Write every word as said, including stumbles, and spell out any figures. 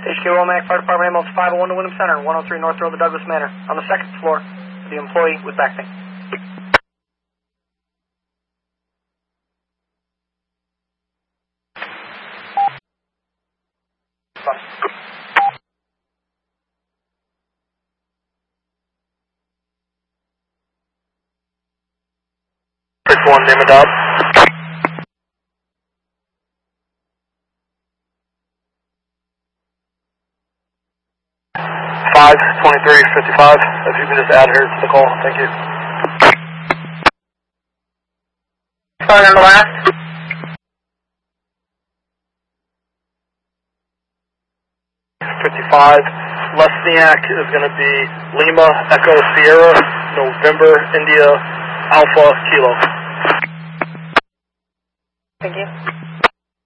H K Womack Fire Department ambulance five oh one to Wyndham Center, one oh three North Road, the Douglas Manor. On the second floor, the employee with back pain. six one, name and dot. five twenty-three fifty-five, if you can just add her to the call, thank you. Sorry, on the last. fifty-five, Lesniak is going to be Lima Echo Sierra, November India Alpha Kilo.